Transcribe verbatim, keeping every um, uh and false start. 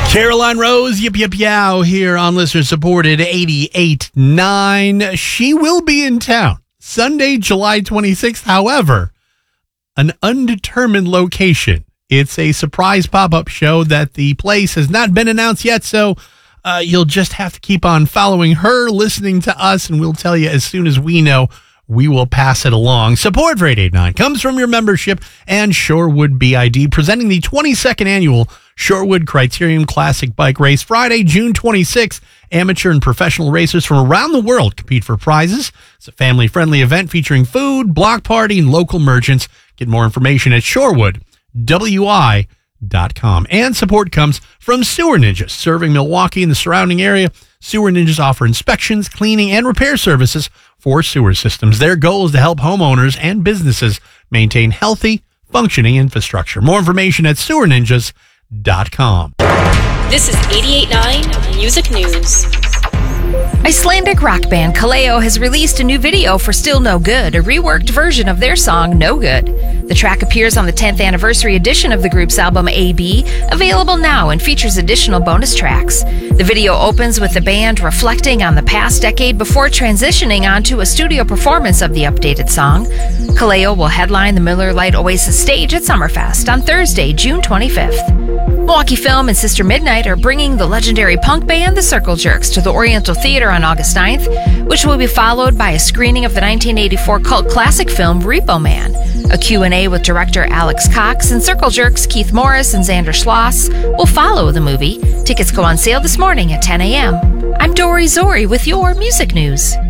Caroline Rose, yip, yip, yow, here on listener-supported eighty-eight point nine. She will be in town Sunday, July twenty-sixth. However, an undetermined location. It's a surprise pop-up show that the place has not been announced yet, so uh, you'll just have to keep on following her, listening to us, and we'll tell you as soon as we know. We will pass it along. Support for eight eight nine comes from your membership and Shorewood B I D, presenting the twenty-second annual Shorewood Criterium Classic Bike Race, Friday, June twenty-sixth. Amateur and professional racers from around the world compete for prizes. It's a family-friendly event featuring food, block party, and local merchants. Get more information at shorewood w i dot com. And support comes from Sewer Ninjas, serving Milwaukee and the surrounding area. Sewer Ninjas offer inspections, cleaning, and repair services for sewer systems. Their goal is to help homeowners and businesses maintain healthy, functioning infrastructure. More information at sewer ninjas dot com. This is eighty-eight point nine Music News. Icelandic rock band Kaleo has released a new video for Still No Good, a reworked version of their song No Good. The track appears on the tenth anniversary edition of the group's album A B, available now, and features additional bonus tracks. The video opens with the band reflecting on the past decade before transitioning onto a studio performance of the updated song. Kaleo will headline the Miller Lite Oasis stage at Summerfest on Thursday, June twenty-fifth. Milwaukee Film and Sister Midnight are bringing the legendary punk band The Circle Jerks to the Oriental Theater on August ninth, which will be followed by a screening of the nineteen eighty-four cult classic film Repo Man. A Q and A with director Alex Cox and Circle Jerks Keith Morris and Xander Schloss will follow the movie. Tickets go on sale this morning at ten a.m. I'm Dory Zori with your music news.